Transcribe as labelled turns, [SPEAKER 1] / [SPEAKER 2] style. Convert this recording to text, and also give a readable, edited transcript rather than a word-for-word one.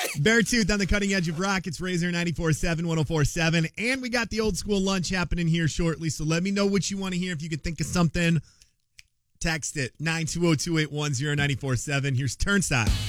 [SPEAKER 1] Beartooth on the cutting edge of rock. It's Razor 94.7, 104.7. And we got the old school lunch happening here shortly. So let me know what you want to hear. If you could think of something, text it 920-281-0947. Here's Turnstile.